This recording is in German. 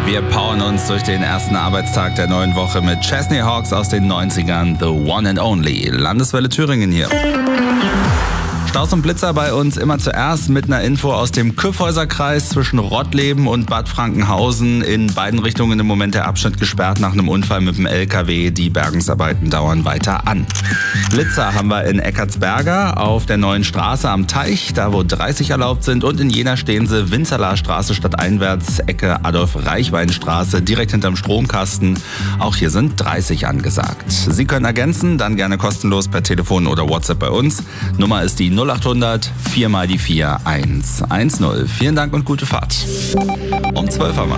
Wir powern uns durch den ersten Arbeitstag der neuen Woche mit Chesney Hawkes aus den 90ern, The One and Only. Landeswelle Thüringen hier. Staus und Blitzer bei uns immer zuerst mit einer Info aus dem Kyffhäuserkreis zwischen Rottleben und Bad Frankenhausen. In beiden Richtungen im Moment der Abschnitt gesperrt nach einem Unfall mit dem LKW. Die Bergungsarbeiten dauern weiter an. Blitzer haben wir in Eckartsberger auf der neuen Straße am Teich, da wo 30 erlaubt sind. Und in Jena stehen sie Winzerlarstraße stadteinwärts, Ecke Adolf-Reichwein-Straße, direkt hinterm Stromkasten. Auch hier sind 30 angesagt. Sie können ergänzen, dann gerne kostenlos per Telefon oder WhatsApp bei uns. Nummer ist die 0800 4 mal die 4 110. Vielen Dank und gute Fahrt. Um 12 Uhr.